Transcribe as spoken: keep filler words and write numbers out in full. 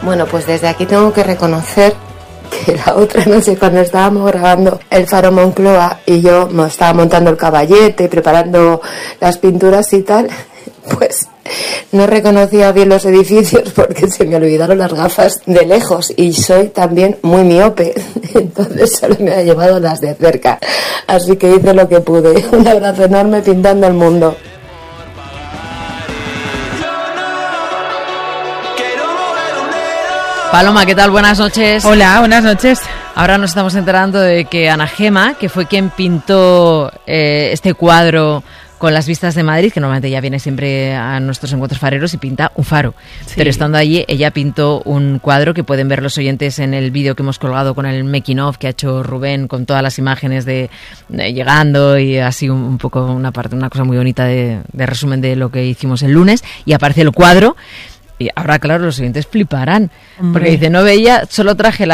Bueno, pues desde aquí tengo que reconocer que la otra noche, cuando estábamos grabando El Faro Moncloa y yo me estaba montando el caballete, preparando las pinturas y tal, pues no reconocía bien los edificios porque se me olvidaron las gafas de lejos y soy también muy miope, entonces solo me ha llevado las de cerca, así que hice lo que pude. Un abrazo enorme pintando el mundo. Paloma, ¿qué tal? Buenas noches. Hola, buenas noches. Ahora nos estamos enterando de que Ana Gema, que fue quien pintó eh, este cuadro con las vistas de Madrid, que normalmente ella viene siempre a nuestros encuentros fareros y pinta un faro. Sí. Pero estando allí, ella pintó un cuadro que pueden ver los oyentes en el vídeo que hemos colgado con el making of que ha hecho Rubén, con todas las imágenes de, de llegando y así un, un poco una parte, una cosa muy bonita de, de resumen de lo que hicimos el lunes. Y aparece el cuadro. Y ahora, claro, los oyentes fliparán. Hombre. Porque dice, no veía, solo traje la